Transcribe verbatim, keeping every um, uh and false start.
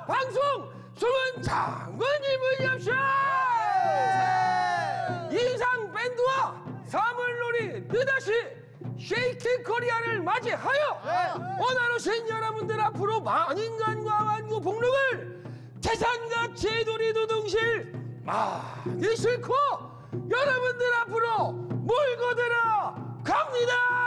방송 숨은 장군님을 yap쇼. 이상 밴드와 사물놀이 느닷이 쉐이키 코리아를 맞이하여 오늘 오신 여러분들 앞으로 만인간과 만구 복록을 태산같이 두리두둥실 많이 싣고 여러분들 앞으로 몰고 들어갑니다.